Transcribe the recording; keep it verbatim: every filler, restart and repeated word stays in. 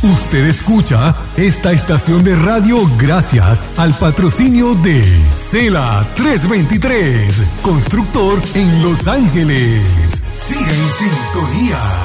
Usted escucha esta estación de radio gracias al patrocinio de Cela trescientos veintitrés, constructor en Los Ángeles. Siga en sintonía.